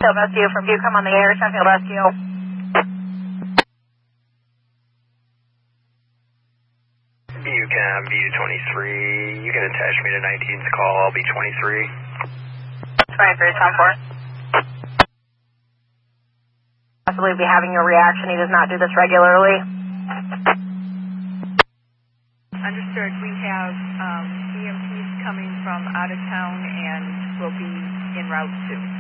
Sheffield Rescue from Bucom on the air, Sheffield Rescue. Bucom, VU23, you can attach me to 19's call, I'll be 23. 23, 10-4. Possibly be having a reaction, he does not do this regularly. Understood, we have EMTs coming from out of town and will be en route soon.